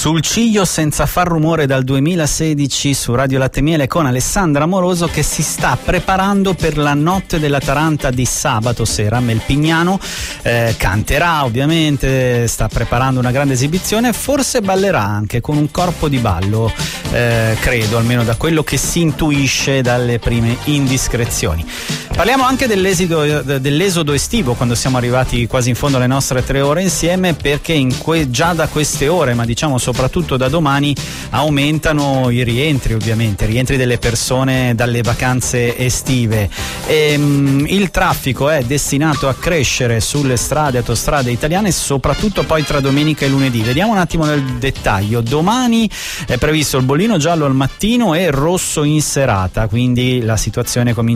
Sul Ciglio senza far rumore dal 2016 su Radio Latte Miele con Alessandra Moroso, che si sta preparando per la Notte della Taranta di sabato sera a Melpignano. Canterà ovviamente, sta preparando una grande esibizione, forse ballerà anche con un corpo di ballo, credo, almeno da quello che si intuisce dalle prime indiscrezioni. Parliamo anche dell'esodo estivo, quando siamo arrivati quasi in fondo alle nostre 3 ore insieme, perché già da queste ore, ma diciamo soprattutto da domani, aumentano i rientri delle persone dalle vacanze estive. Il traffico è destinato a crescere sulle autostrade italiane, soprattutto poi tra domenica e lunedì. Vediamo un attimo nel dettaglio. Domani è previsto il bollino giallo al mattino e rosso in serata, quindi la situazione comincia